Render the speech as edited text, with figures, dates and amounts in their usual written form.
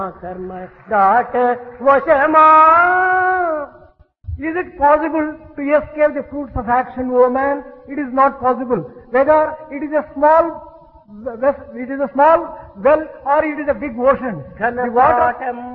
కర్మ దాట వశమా. Is it possible to escape the fruits of action, O man? It is not possible. Whether it is a small well or it is a big ocean. The water